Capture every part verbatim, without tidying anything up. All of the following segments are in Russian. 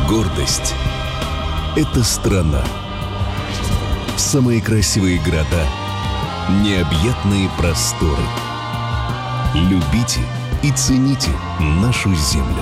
Гордость – это страна. Самые красивые города, необъятные просторы. Любите и цените нашу землю.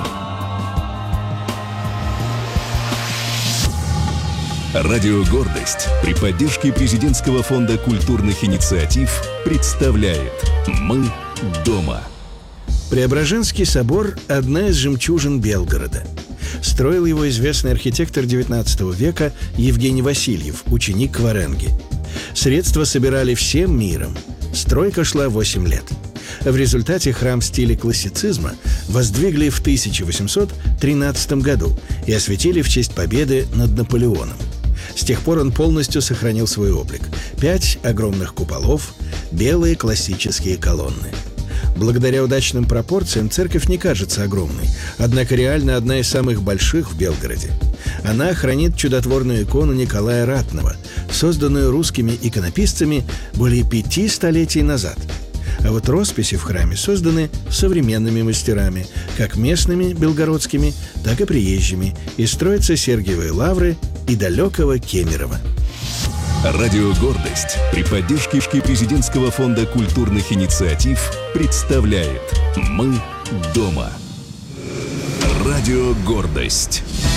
Радио «Гордость» при поддержке Президентского фонда культурных инициатив представляет «Мы дома». Преображенский собор – одна из жемчужин Белгорода. Строил его известный архитектор девятнадцатого века Евгений Васильев, ученик Кваренги. Средства собирали всем миром. Стройка шла восемь лет. В результате храм в стиле классицизма воздвигли в тысяча восемьсот тринадцатом году и осветили в честь победы над Наполеоном. С тех пор он полностью сохранил свой облик. Пять огромных куполов, белые классические колонны. Благодаря удачным пропорциям церковь не кажется огромной, однако реально одна из самых больших в Белгороде. Она хранит чудотворную икону Николая Ратного, созданную русскими иконописцами более пяти столетий назад. А вот росписи в храме созданы современными мастерами, как местными белгородскими, так и приезжими, из Троицы Сергиевой Лавры и далекого Кемерово. Радио «Гордость» при поддержке Президентского фонда культурных инициатив представляет «Мы дома». Радио «Гордость».